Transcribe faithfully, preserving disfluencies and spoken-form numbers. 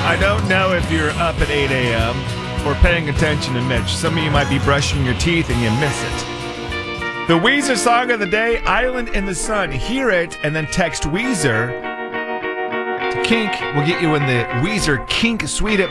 I don't know if you're up at eight a.m. or paying attention to Mitch. Some of you might be brushing your teeth and you miss it. The Weezer song of the day, Island in the Sun. Hear it and then text Weezer to Kink. We'll get you in the Weezer Kink suite at